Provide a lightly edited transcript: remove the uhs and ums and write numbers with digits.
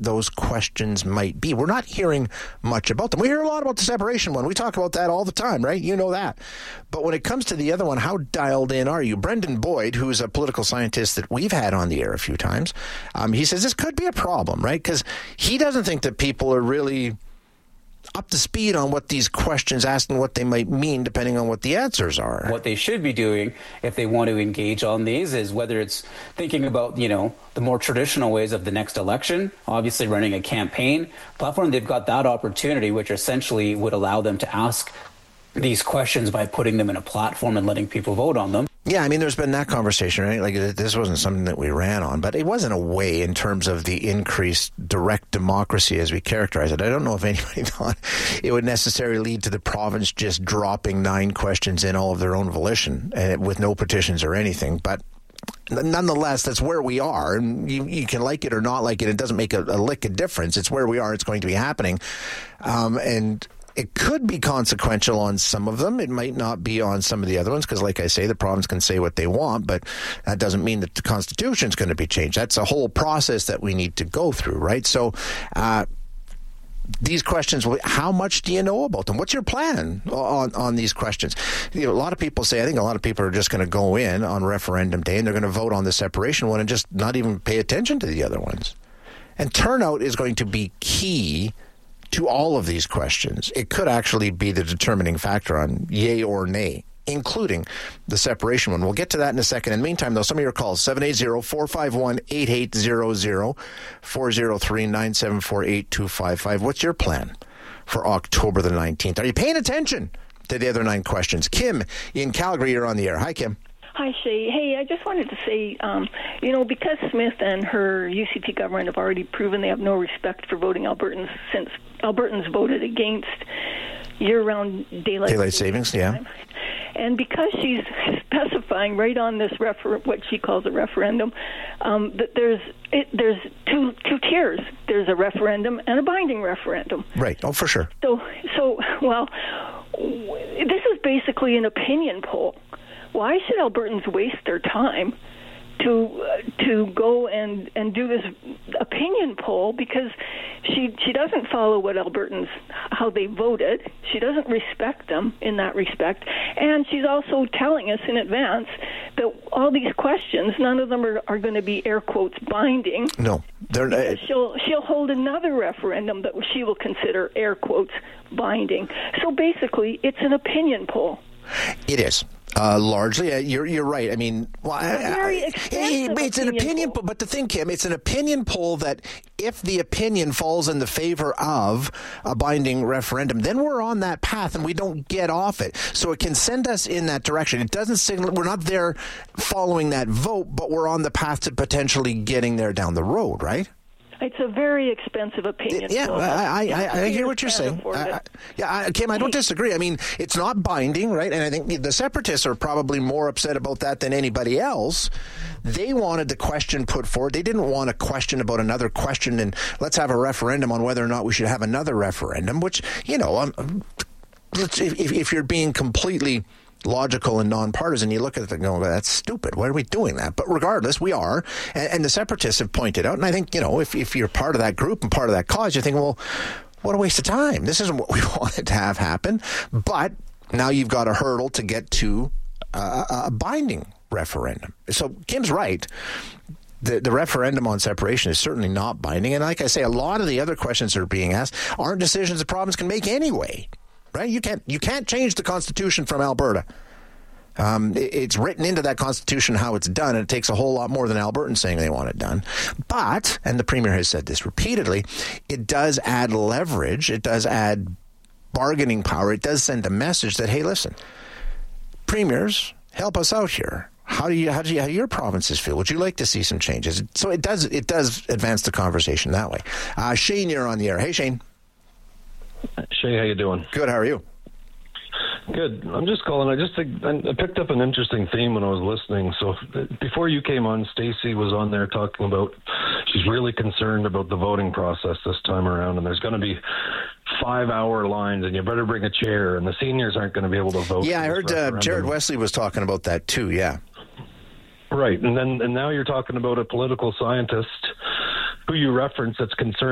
those questions might be. We're not hearing much about them. We hear a lot about the separation one. We talk about that all the time, right? You know that. But when it comes to the other one, how dialed in are you? Brendan Boyd, who's a political scientist that we've had on the air a few times, he says this could be a problem, right? Because he doesn't think that people are really up to speed on what these questions ask and what they might mean depending on what the answers are. What they should be doing if they want to engage on these is whether it's thinking about, the more traditional ways of the next election, obviously running a campaign platform. They've got that opportunity, which essentially would allow them to ask these questions by putting them in a platform and letting people vote on them. Yeah, I mean, there's been that conversation, right? Like, this wasn't something that we ran on, but it wasn't a way in terms of the increased direct democracy as we characterize it. I don't know if anybody thought it would necessarily lead to the province just dropping 9 questions in all of their own volition with no petitions or anything, but nonetheless, that's where we are, and you can like it or not like it. It doesn't make a lick of difference. It's where we are. It's going to be happening, and it could be consequential on some of them. It might not be on some of the other ones because, like I say, the province can say what they want, but that doesn't mean that the Constitution is going to be changed. That's a whole process that we need to go through, right? So these questions, how much do you know about them? What's your plan on these questions? A lot of people say, I think a lot of people are just going to go in on referendum day and they're going to vote on the separation one and just not even pay attention to the other ones. And turnout is going to be key to all of these questions. It could actually be the determining factor on yay or nay, including the separation one. We'll get to that in a second. In the meantime, though, some of your calls, 780-451-8800, 403-974-8255. What's your plan for October the 19th? Are you paying attention to the other 9 questions? Kim in Calgary, you're on the air. Hi, Kim. Hi, Shay. Hey, I just wanted to say, because Smith and her UCP government have already proven they have no respect for voting Albertans since Albertans voted against year-round daylight savings, yeah. And because she's specifying right on this what she calls a referendum, that there's two tiers. There's a referendum and a binding referendum. Right. Oh, for sure. So well, this is basically an opinion poll. Why should Albertans waste their time to go and do this opinion poll? Because she doesn't follow what Albertans, how they voted. She doesn't respect them in that respect. And she's also telling us in advance that all these questions, none of them are going to be air quotes binding. No. They're she'll hold another referendum that she will consider air quotes binding. So basically, it's an opinion poll. It is. Largely, you're right. I mean, it's an opinion poll. But the thing, Kim, it's an opinion poll that if the opinion falls in the favor of a binding referendum, then we're on that path and we don't get off it. So it can send us in that direction. It doesn't signal we're not there following that vote, but we're on the path to potentially getting there down the road, right? It's a very expensive opinion. Yeah, I hear what you're saying. Kim, I don't disagree. I mean, it's not binding, right? And I think the separatists are probably more upset about that than anybody else. They wanted the question put forward. They didn't want a question about another question and let's have a referendum on whether or not we should have another referendum, which, if you're being completely logical and nonpartisan, you look at it and go, that's stupid. Why are we doing that? But regardless, we are. And the separatists have pointed out, and I think, if you're part of that group and part of that cause, you think, well, what a waste of time. This isn't what we wanted to have happen. But now you've got a hurdle to get to a binding referendum. So Kim's right. The referendum on separation is certainly not binding. And like I say, a lot of the other questions that are being asked aren't decisions the province can make anyway. Right? You can't change the Constitution from Alberta. It's written into that Constitution how it's done, and it takes a whole lot more than Albertans saying they want it done. But, and the Premier has said this repeatedly, it does add leverage, it does add bargaining power, it does send a message that, hey, listen, premiers, help us out here. How do your provinces feel? Would you like to see some changes? So it does advance the conversation that way. Shane, you're on the air. Hey, Shane. Shay, how you doing? Good. How are you? Good. I'm just calling. I picked up an interesting theme when I was listening. So before you came on, Stacey was on there talking about she's really concerned about the voting process this time around, and there's going to be 5-hour lines, and you better bring a chair, and the seniors aren't going to be able to vote. Yeah, I heard Jared Wesley was talking about that too. Yeah. Right, and now you're talking about a political scientist who you reference that's concerned